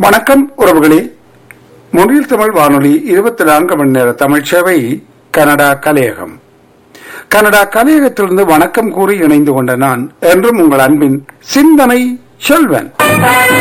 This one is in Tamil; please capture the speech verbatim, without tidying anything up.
வணக்கம் உறவுகளே. மொழியில் தமிழ் வானொலி இருபத்தி நான்கு மணி நேர தமிழ் சேவை கனடா கலையகம். கனடா கலையகத்திலிருந்து வணக்கம் கூறி இணைந்து கொண்ட நான் என்றும் உங்கள் அன்பின் சிந்தனை செல்வன்.